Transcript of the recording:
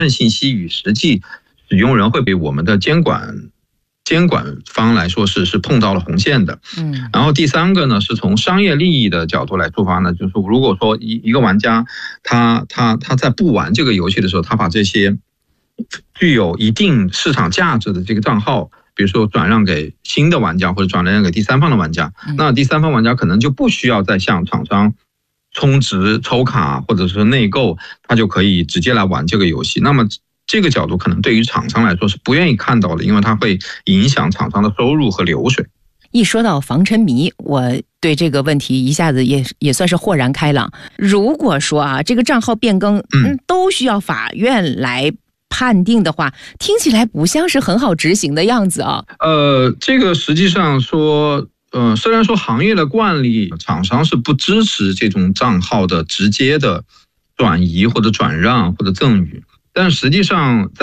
信息与实际使用人会比我们的监管方来说是碰到了红线的。然后第三个呢，是从商业利益的角度来出发呢，就是如果说一个玩家他在不玩这个游戏的时候，他把这些具有一定市场价值的这个账号，比如说转让给新的玩家或者转让给第三方的玩家，那第三方玩家可能就不需要再向厂商充值抽卡或者是内购，他就可以直接来玩这个游戏。那么这个角度可能对于厂商来说是不愿意看到的，因为它会影响厂商的收入和流水。 一说到防沉迷，我对这个问题一下子也算是豁然开朗。如果说啊，这个账号变更都需要法院来判定的话，听起来不像是很好执行的样子啊。 这个实际上说，虽然说行业的惯例，厂商是不支持这种账号的直接的转移或者转让或者赠与，但实际上在